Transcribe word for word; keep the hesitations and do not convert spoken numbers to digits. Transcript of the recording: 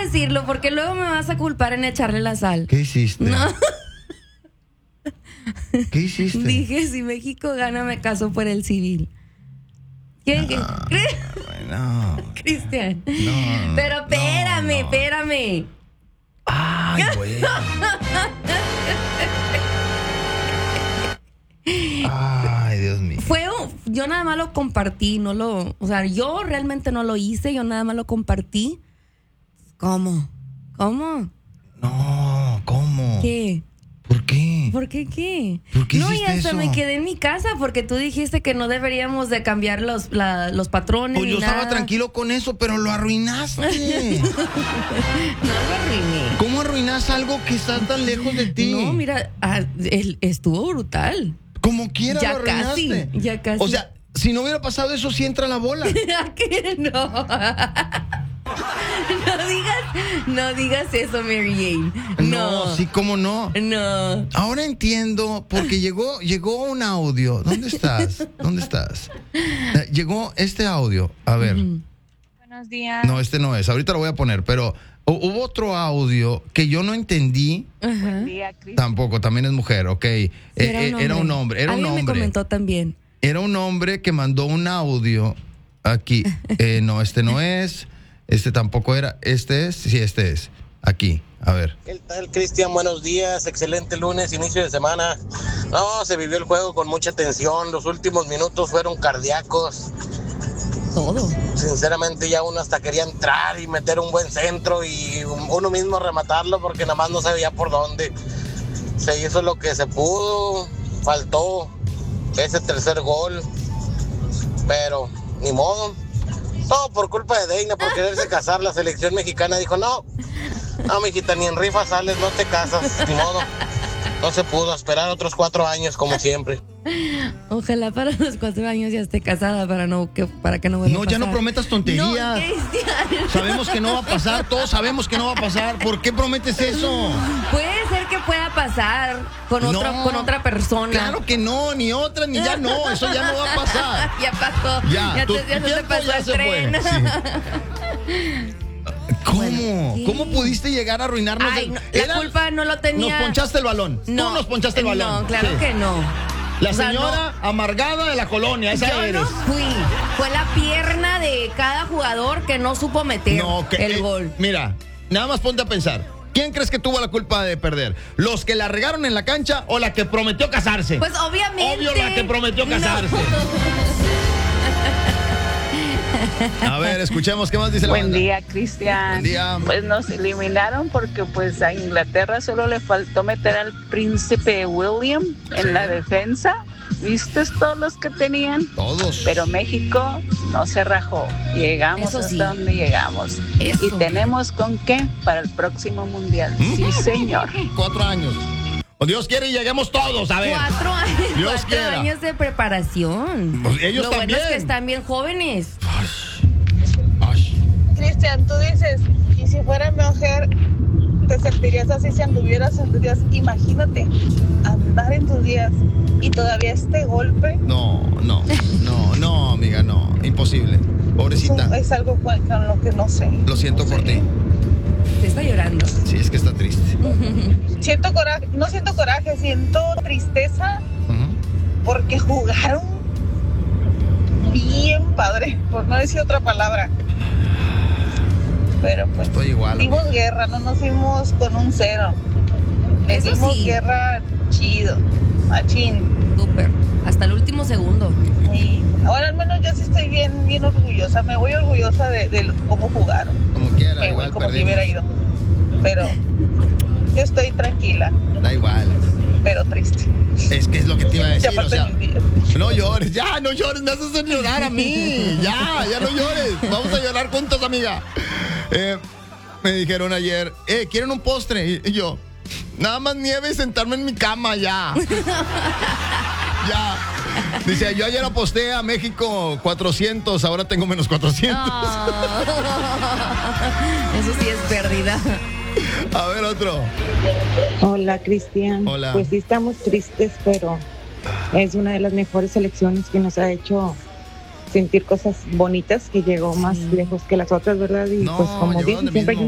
decirlo porque luego me vas a culpar en echarle la sal. ¿Qué hiciste? No. ¿Qué hiciste? Dije, si México gana, me caso por el civil. ¿Qué? ¿Qué? No. Cristian. No, Pero espérame, no, no. espérame. Ay, güey. Ay, Dios mío. Fue un- yo nada más lo compartí, no lo, o sea, yo realmente no lo hice, yo nada más lo compartí. ¿Cómo? ¿Cómo? No, ¿cómo? ¿Qué? ¿Por qué? ¿Por qué qué? ¿Por qué no, y hiciste hasta eso? me quedé en mi casa porque tú dijiste que no deberíamos de cambiar los, la- los patrones. Pues ni yo estaba nada. tranquilo con eso, pero lo arruinaste. No lo arruiné. ¿Cómo arruinas algo que está tan lejos de ti? No, mira, ah, el- estuvo brutal. Como quiera Ya lo arruinaste. casi, ya casi. O sea, si no hubiera pasado eso, sí entra la bola. ¿A qué no? No digas, no digas eso, Mary Jane. No, No, sí, cómo no. no. Ahora entiendo, porque llegó, llegó un audio. ¿Dónde estás? ¿Dónde estás? Eh, Llegó este audio. A ver. Buenos días. No, este no es. Ahorita lo voy a poner, pero hu- hubo otro audio que yo no entendí. Ajá. Buen día, Cris. Tampoco, también es mujer, ok. Eh, Era eh, Era un hombre, era un Alguien me hombre. comentó también. Era un hombre que mandó un audio aquí. Eh, no, este no es. Este tampoco era. Este es. Sí, este es. Aquí. A ver. ¿Qué tal, Cristian? Buenos días, excelente lunes, inicio de semana. No, se vivió el juego con mucha tensión, los últimos minutos fueron cardíacos. Todo. Sinceramente ya uno hasta quería entrar y meter un buen centro y uno mismo rematarlo porque nada más no sabía por dónde. Se hizo lo que se pudo, faltó ese tercer gol, pero ni modo. Todo por culpa de Deina, por quererse casar. La selección mexicana dijo, no, no, mijita, ni en rifa sales, no te casas, ni modo. No se pudo, esperar otros cuatro años como siempre. Ojalá para los cuatro años ya esté casada para no que para que no vuelva No, a ya pasar. no prometas tonterías. No, Cristian. Sabemos que no va a pasar, todos sabemos que no va a pasar. ¿Por qué prometes eso? Puede ser que pueda pasar con otra No, con otra persona. Claro que no, ni otra, ni ya no. Eso ya no va a pasar. Ya pasó. Ya, Ya, tu te, ya se te tiempo pasó ya el se tren. fue, ¿Cómo? Bueno, ¿qué? ¿Cómo pudiste llegar a arruinarnos? Ay, el- no, la Era- culpa no lo tenía. Nos ponchaste el balón. Tú nos ponchaste el balón. No, claro Sí. que no. La O sea, señora amargada de la colonia, esa Yo eres. no fui. Fue la pierna de cada jugador que no supo meter No, que- el eh, gol. Mira, nada más ponte a pensar. ¿Quién crees que tuvo la culpa de perder? ¿Los que la regaron en la cancha o la que prometió casarse? Pues obviamente. Obvio la que prometió no. casarse. A ver, escuchemos qué más dice la Buen banda. día, Cristian. Buen día. Pues nos eliminaron porque pues a Inglaterra solo le faltó meter al príncipe William en la defensa. ¿Viste todos los que tenían? Todos. Pero México no se rajó. Llegamos Eso hasta sí. donde llegamos. Eso. Y tenemos con qué para el próximo mundial. Sí, señor. Cuatro años. O Dios quiere y lleguemos todos, a ver. Cuatro años, Dios cuatro quiera. años de preparación. Pues ellos Lo bueno también. es que están bien jóvenes. Ay. Cristian, tú dices, y si fuera mujer, te sentirías así si anduvieras en tus días. Imagínate, andar en tus días y todavía este golpe. No, no, no, no, amiga, no. Imposible. Eso Pobrecita. es algo con, con lo que no sé. Lo siento No por sé. ti. Te está llorando. Sí, es que está triste. Siento coraje, no siento coraje, siento tristeza Ujú. porque jugaron bien padre, por no decir otra palabra. Pero pues Estoy igual. dimos guerra, no nos fuimos con un cero. Le Eso dimos sí. guerra chido, machín. Súper. Hasta el último segundo. Y ahora al menos yo sí estoy bien, bien orgullosa. Me voy orgullosa de, de cómo jugaron. Como quiera, Me voy igual como si perdimos. hubiera ido. Pero yo estoy tranquila, Da igual. pero triste. Es que es lo que te iba a Y decir, o aparte sea, mis días. no llores, ya, no llores, me haces llorar a mí, ya, ya no llores, vamos a llorar juntos, amiga. Eh, me dijeron ayer, eh, ¿quieren un postre? Y, y yo, nada más nieve y sentarme en mi cama, ya. Ya. Dice, yo ayer aposté a México cuatrocientos, ahora tengo menos cuatrocientos. Ah. Eso sí es pérdida. A ver, otro. Hola, Cristian. Hola. Pues sí estamos tristes, pero es una de las mejores selecciones que nos ha hecho sentir cosas bonitas, que llegó más lejos que las otras, ¿verdad? Y No, pues como llegó dicen, donde siempre hay mismo.